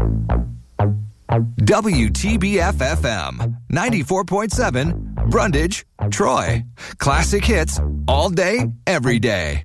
WTBF-FM, 94.7, Brundage, Troy. Classic hits all day, every day.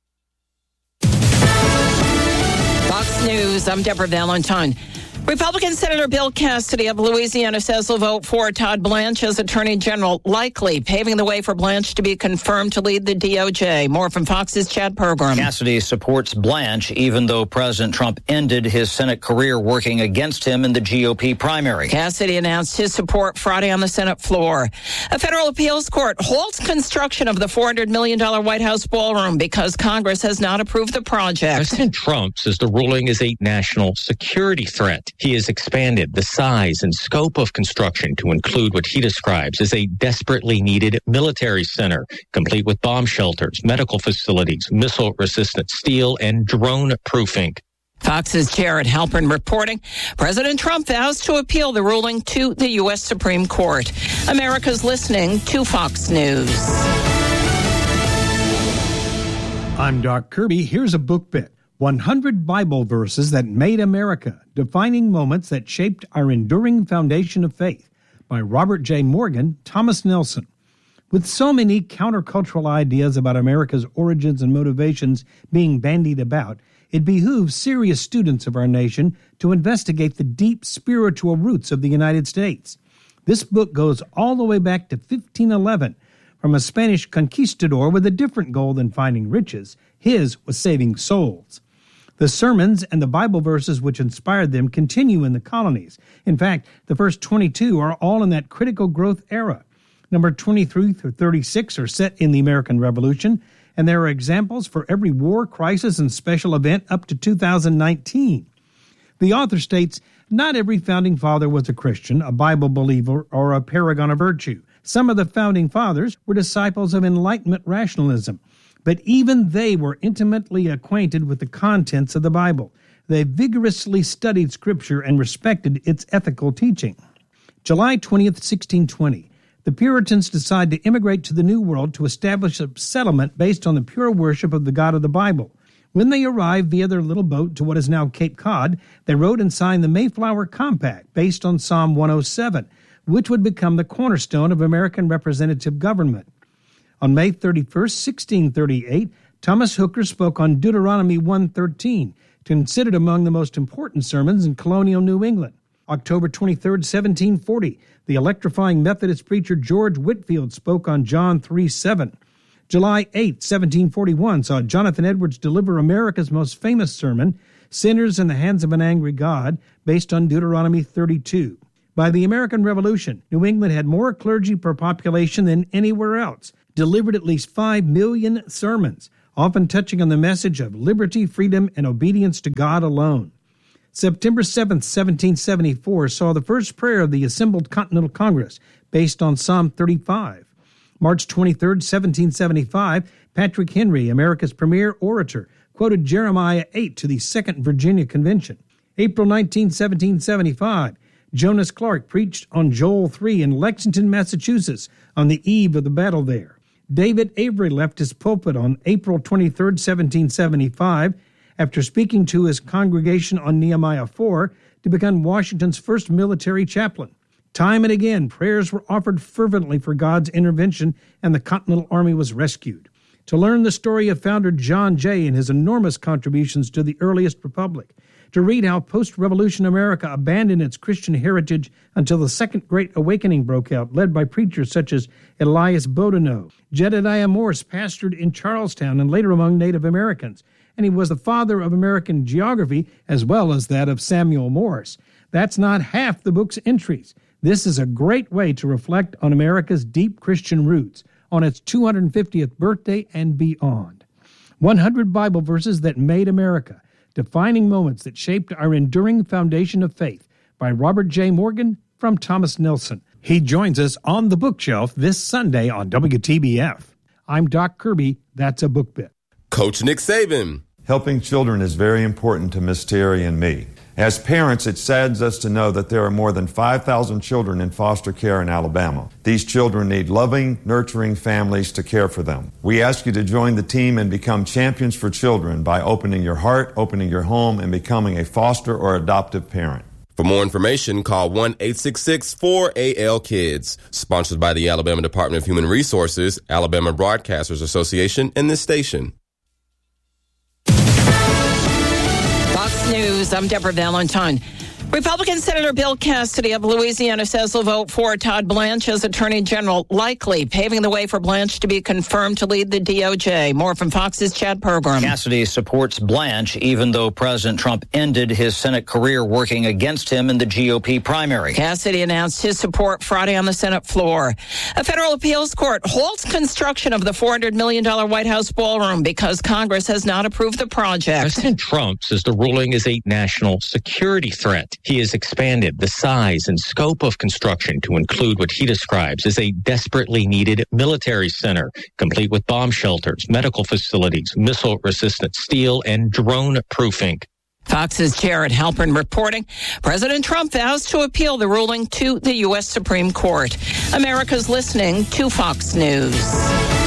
Fox News, I'm Deborah Valentine. Republican Senator Bill Cassidy of Louisiana says he'll vote for Todd Blanche as Attorney General, likely paving the way for Blanche to be confirmed to lead the DOJ. More from Fox's Chad Pergram. Cassidy supports Blanche, even though President Trump ended his Senate career working against him in the GOP primary. Cassidy announced his support Friday on the Senate floor. A federal appeals court halts construction of the $400 million White House ballroom because Congress has not approved the project. President Trump says the ruling is a national security threat. He has expanded the size and scope of construction to include what he describes as a desperately needed military center, complete with bomb shelters, medical facilities, missile-resistant steel, and drone-proofing. Fox's Jared Halpern reporting. President Trump vows to appeal the ruling to the U.S. Supreme Court. America's listening to Fox News. I'm Doc Kirby. Here's a book bit. 100 Bible Verses That Made America, Defining Moments That Shaped Our Enduring Foundation of Faith by Robert J. Morgan, Thomas Nelson. With so many countercultural ideas about America's origins and motivations being bandied about, it behooves serious students of our nation to investigate the deep spiritual roots of the United States. This book goes all the way back to 1511, from a Spanish conquistador with a different goal than finding riches. His was saving souls. The sermons and the Bible verses which inspired them continue in the colonies. In fact, the first 22 are all in that critical growth era. Number 23 through 36 are set in the American Revolution, and there are examples for every war, crisis, and special event up to 2019. The author states, not every founding father was a Christian, a Bible believer, or a paragon of virtue. Some of the founding fathers were disciples of Enlightenment rationalism, but even they were intimately acquainted with the contents of the Bible. They vigorously studied Scripture and respected its ethical teaching. July 20th, 1620, the Puritans decided to immigrate to the New World to establish a settlement based on the pure worship of the God of the Bible. When they arrived via their little boat to what is now Cape Cod, they wrote and signed the Mayflower Compact based on Psalm 107, which would become the cornerstone of American representative government. On May 31st, 1638, Thomas Hooker spoke on Deuteronomy 1:13, considered among the most important sermons in colonial New England. October 23rd, 1740, the electrifying Methodist preacher George Whitefield spoke on John 3:7. July 8, 1741, saw Jonathan Edwards deliver America's most famous sermon, Sinners in the Hands of an Angry God, based on Deuteronomy 32. By the American Revolution, New England had more clergy per population than anywhere else, delivered at least 5 million sermons, often touching on the message of liberty, freedom, and obedience to God alone. September 7, 1774, saw the first prayer of the assembled Continental Congress, based on Psalm 35. March 23, 1775, Patrick Henry, America's premier orator, quoted Jeremiah 8 to the Second Virginia Convention. April 19, 1775, Jonas Clark preached on Joel 3 in Lexington, Massachusetts, on the eve of the battle there. David Avery left his pulpit on April 23, 1775, after speaking to his congregation on Nehemiah 4, to become Washington's first military chaplain. Time and again, prayers were offered fervently for God's intervention, and the Continental Army was rescued. To learn the story of founder John Jay and his enormous contributions to the earliest republic, to read how post-revolution America abandoned its Christian heritage until the Second Great Awakening broke out, led by preachers such as Elias Boudinot. Jedediah Morse pastored in Charlestown and later among Native Americans, and he was the father of American geography as well as that of Samuel Morse. That's not half the book's entries. This is a great way to reflect on America's deep Christian roots, on its 250th birthday and beyond. 100 Bible Verses That Made America, Defining Moments That Shaped Our Enduring Foundation of Faith, by Robert J. Morgan from Thomas Nelson. He joins us on the bookshelf this Sunday on WTBF. I'm Doc Kirby. That's a book bit. Coach Nick Saban. Helping children is very important to Miss Terry and me. As parents, it saddens us to know that there are more than 5,000 children in foster care in Alabama. These children need loving, nurturing families to care for them. We ask you to join the team and become champions for children by opening your heart, opening your home, and becoming a foster or adoptive parent. For more information, call 1-866-4AL-KIDS. Sponsored by the Alabama Department of Human Resources, Alabama Broadcasters Association, and this station. Fox News, I'm Deborah Valentine. Republican Senator Bill Cassidy of Louisiana says he'll vote for Todd Blanche as Attorney General, likely paving the way for Blanche to be confirmed to lead the DOJ. More from Fox's Chad Pergram. Cassidy supports Blanche, even though President Trump ended his Senate career working against him in the GOP primary. Cassidy announced his support Friday on the Senate floor. A federal appeals court halts construction of the $400 million White House ballroom because Congress has not approved the project. President Trump says the ruling is a national security threat. He has expanded the size and scope of construction to include what he describes as a desperately needed military center, complete with bomb shelters, medical facilities, missile-resistant steel, and drone-proofing. Fox's Jared Halpern reporting President Trump vows to appeal the ruling to the U.S. Supreme Court. America's listening to Fox News.